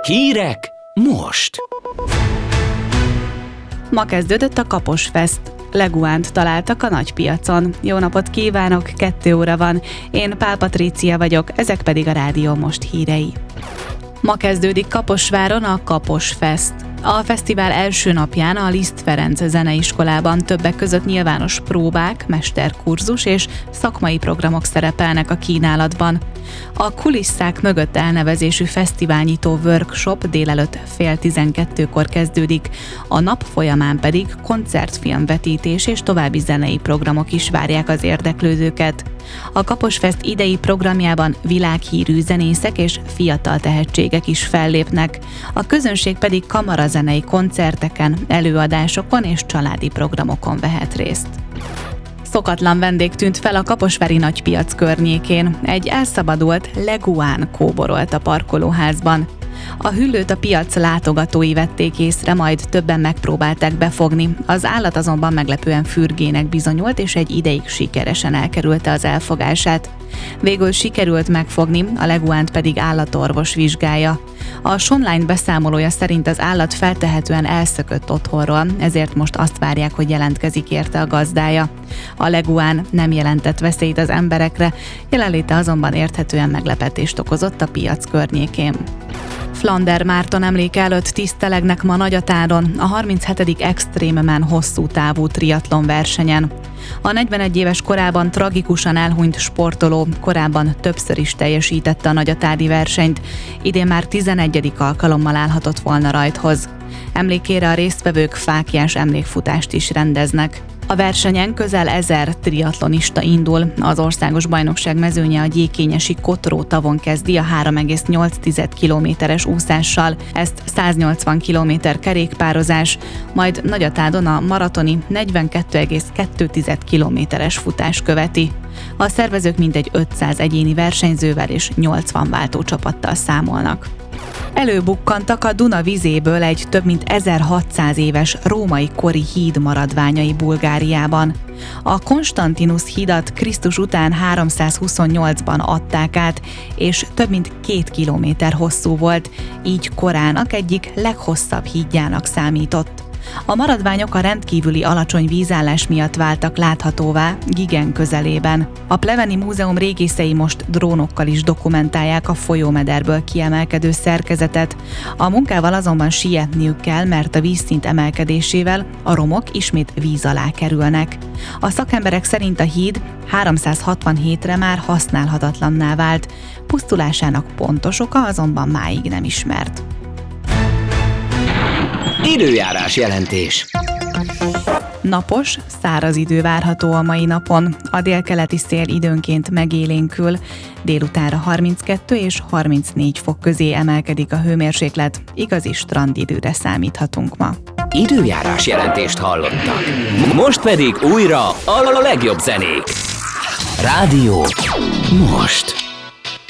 Hírek most! Ma kezdődött a Kaposfest. Leguánt találtak a nagypiacon. Jó napot kívánok, 2 óra van. Én Pál Patrícia vagyok, ezek pedig a Rádió Most hírei. Ma kezdődik Kaposváron a Kaposfest. A fesztivál első napján a Liszt Ferenc Zeneiskolában többek között nyilvános próbák, mesterkurzus és szakmai programok szerepelnek a kínálatban. A Kulisszák mögött elnevezésű fesztiválnyitó workshop délelőtt 11:30-kor kezdődik, a nap folyamán pedig koncertfilmvetítés és további zenei programok is várják az érdeklődőket. A Kaposfest idei programjában világhírű zenészek és fiatal tehetségek is fellépnek, a közönség pedig kamarazenei koncerteken, előadásokon és családi programokon vehet részt. Szokatlan vendég tűnt fel a kaposvári nagypiac környékén. Egy elszabadult leguán kóborolt a parkolóházban. A hüllőt a piac látogatói vették észre, majd többen megpróbálták befogni. Az állat azonban meglepően fürgének bizonyult, és egy ideig sikeresen elkerülte az elfogását. Végül sikerült megfogni, a leguánt pedig állatorvos vizsgálja. A Sonline beszámolója szerint az állat feltehetően elszökött otthonról, ezért most azt várják, hogy jelentkezik érte a gazdája. A leguán nem jelentett veszélyt az emberekre, jelenléte azonban érthetően meglepetést okozott a piac környékén. Flander Márton emléke előtt tisztelegnek ma Nagyatáron a 37. Extreme Man hosszú távú triatlon versenyen. A 41 éves korában tragikusan elhunyt sportoló korábban többször is teljesítette a nagyatádi versenyt, idén már 11. alkalommal állhatott volna rajthoz. Emlékére a résztvevők fáklyás emlékfutást is rendeznek. A versenyen közel 1000 triatlonista indul, az országos bajnokság mezőnye a gyékényesi Kotró tavon kezdi a 3,8 kilométeres úszással, ezt 180 kilométer kerékpározás, majd Nagyatádon a maratoni 42,2 kilométeres futás követi. A szervezők mintegy 500 egyéni versenyzővel és 80 váltócsapattal számolnak. Előbukkantak a Duna vizéből egy több mint 1600 éves római kori híd maradványai Bulgáriában. A Konstantinus hídat Krisztus után 328-ban adták át, és több mint 2 kilométer hosszú volt, így korának egyik leghosszabb hídjának számított. A maradványok a rendkívüli alacsony vízállás miatt váltak láthatóvá Gigen közelében. A Pleveni Múzeum régészei most drónokkal is dokumentálják a folyómederből kiemelkedő szerkezetet. A munkával azonban sietniük kell, mert a vízszint emelkedésével a romok ismét víz alá kerülnek. A szakemberek szerint a híd 367-re már használhatatlanná vált, pusztulásának pontos oka azonban máig nem ismert. Időjárás jelentés. Napos, száraz idő várható a mai napon. A délkeleti szél időnként megélénkül, délutánra 32 és 34 fok közé emelkedik a hőmérséklet, igazi strandidőre számíthatunk ma. Időjárás jelentést hallottak. Most pedig újra a legjobb zenék. Rádió Most.